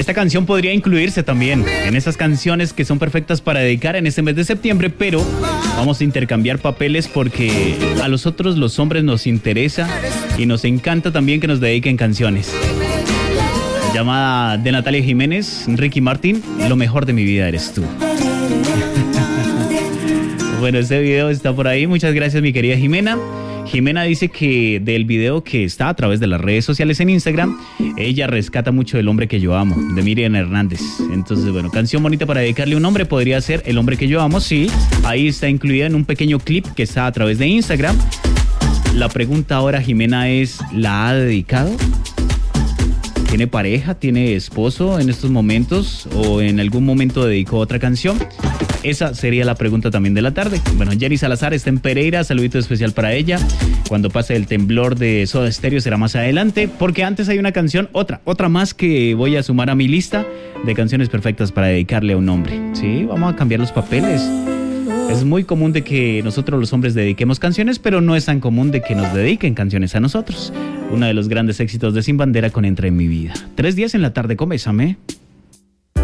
Esta canción podría incluirse también en esas canciones que son perfectas para dedicar en este mes de septiembre, pero vamos a intercambiar papeles porque a nosotros los hombres nos interesa y nos encanta también que nos dediquen canciones. Llamada de Natalia Jiménez, Ricky Martin, Lo mejor de mi vida eres tú. Bueno, este video está por ahí. Muchas gracias, mi querida Jimena. Jimena dice que del video que está a través de las redes sociales en Instagram, ella rescata mucho El hombre que yo amo, de Miriam Hernández. Entonces, bueno, canción bonita para dedicarle a un hombre podría ser El hombre que yo amo, sí. Ahí está incluida en un pequeño clip que está a través de Instagram. La pregunta ahora, Jimena, es, ¿la ha dedicado? ¿Tiene pareja? ¿Tiene esposo en estos momentos? ¿O en algún momento dedicó otra canción? Esa sería la pregunta también de la tarde. Bueno, Jenny Salazar está en Pereira, saludito especial para ella. Cuando pase el temblor de Soda Stereo será más adelante, porque antes hay una canción, otra más que voy a sumar a mi lista de canciones perfectas para dedicarle a un hombre. Sí, vamos a cambiar los papeles. Es muy común de que nosotros los hombres dediquemos canciones, pero no es tan común de que nos dediquen canciones a nosotros. Uno de los grandes éxitos de Sin Bandera con Entra en mi vida. 3:10 en la tarde con Bésame.